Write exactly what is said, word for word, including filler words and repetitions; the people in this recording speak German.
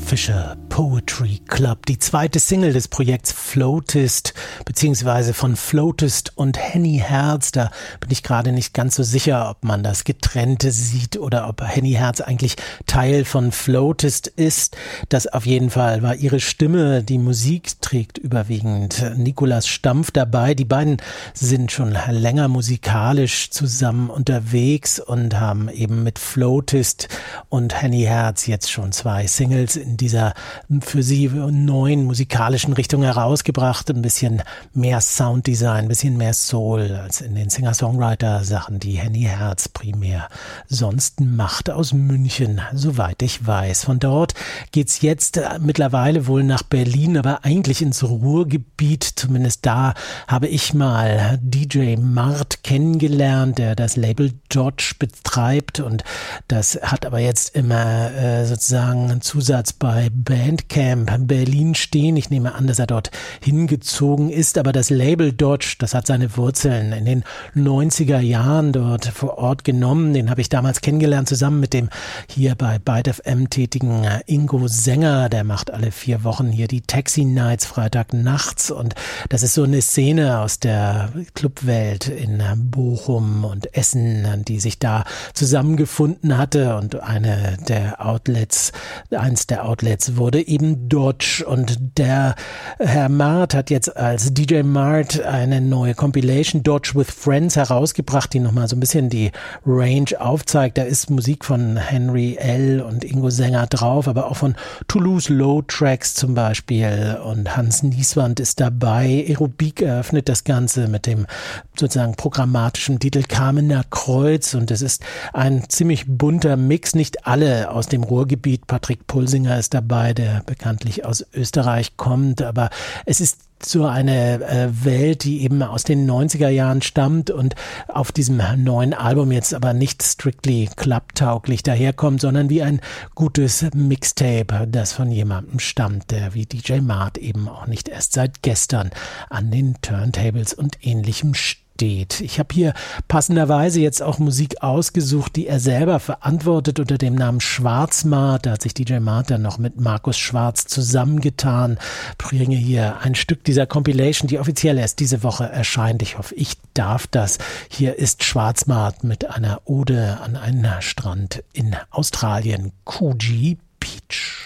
Fisher Poetry Club, die zweite Single des Projekts Floatist, beziehungsweise von Floatist und Henny Herz. Da bin ich gerade nicht ganz so sicher, ob man das Getrennte sieht oder ob Henny Herz eigentlich Teil von Floatist ist. Das auf jeden Fall war ihre Stimme. Die Musik trägt überwiegend Nicolas Stampf dabei. Die beiden sind schon länger musikalisch zusammen unterwegs und haben eben mit Floatist und Henny Herz jetzt schon zwei Singles in dieser für sie neuen musikalischen Richtung herausgebracht. Ein bisschen mehr Sounddesign, ein bisschen mehr Soul als in den Singer-Songwriter-Sachen, die Henny Herz primär sonst macht, aus München, soweit ich weiß. Von dort geht's jetzt mittlerweile wohl nach Berlin, aber eigentlich ins Ruhrgebiet. Zumindest da habe ich mal D J Mart kennengelernt, der das Label Dodge betreibt, und das hat aber jetzt immer äh, sozusagen einen Zusatz bei Bandcamp Berlin stehen. Ich nehme an, dass er dort hingezogen ist, aber das Label Dodge, das hat seine Wurzeln in den neunziger Jahren dort vor Ort genommen. Den habe ich damals kennengelernt, zusammen mit dem hier bei Byte F M tätigen Ingo Sänger. Der macht alle vier Wochen hier die Taxi Nights Freitag nachts, und das ist so eine Szene aus der Clubwelt in Bochum und Essen, die sich da zusammengefunden hatte, und eine der Outlets, eins der Outlets wurde eben Dodge, und der Herr Mart hat jetzt als D J Mart eine neue Compilation Dodge with Friends herausgebracht, die nochmal so ein bisschen die Range aufzeigt. Da ist Musik von Henry L. und Ingo Sänger drauf, aber auch von Toulouse Low Tracks zum Beispiel, und Hans Nieswand ist dabei. Aerobik eröffnet das Ganze mit dem sozusagen programmatischen Titel Kamener Kreuz, und es ist ein ziemlich bunter Mix, nicht alle aus dem Ruhrgebiet. Patrick Pulsinger ist dabei, der bekanntlich aus Österreich kommt, aber es ist so eine äh, Welt, die eben aus den neunziger Jahren stammt und auf diesem neuen Album jetzt aber nicht strictly clubtauglich daherkommt, sondern wie ein gutes Mixtape, das von jemandem stammt, der wie D J Mart eben auch nicht erst seit gestern an den Turntables und ähnlichem steht. Ich habe hier passenderweise jetzt auch Musik ausgesucht, die er selber verantwortet unter dem Namen Schwarzmart. Da hat sich D J Mart dann noch mit Markus Schwarz zusammengetan. Ich bringe hier ein Stück dieser Compilation, die offiziell erst diese Woche erscheint. Ich hoffe, ich darf das. Hier ist Schwarzmart mit einer Ode an einen Strand in Australien, Coogee Beach.